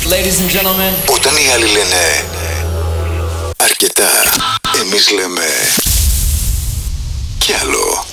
Ladies and gentlemen. Όταν οι άλλοι λένε αρκετά, εμείς λέμε κι άλλο.